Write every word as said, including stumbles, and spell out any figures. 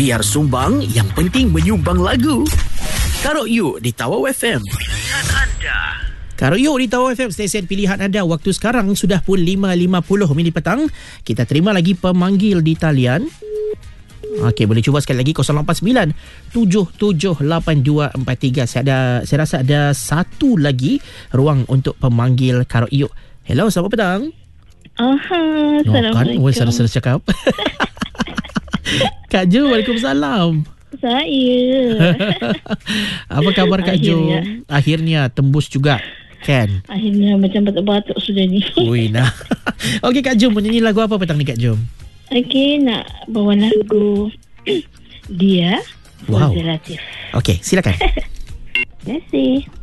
Biar sumbang, yang penting menyumbang lagu. Karok You di Tawau F M. Pilihan anda. Karok You di Tawau F M, stesen pilihan anda. Waktu sekarang sudah pun lima lima puluh minit petang. Kita terima lagi pemanggil di talian. Okey, boleh cuba sekali lagi kosong lapan sembilan tujuh tujuh lapan dua empat tiga. Saya ada saya rasa ada satu lagi ruang untuk pemanggil Karok You. Hello, selamat petang. Aha, Oh, kan, Assalamualaikum. oh, salah salah cakap. Kak Jo, Waalaikumsalam. Saya. Apa khabar Kak Jo? Akhirnya. Akhirnya tembus juga, kan? Akhirnya macam batuk-batuk sudah ni. Ui, nah. Okey Kak Jo, menyanyi lagu apa petang ni Kak Jo? Okey, nak bawa lagu Dia Wow. Fazil Latif. Okey, silakan. Terima kasih.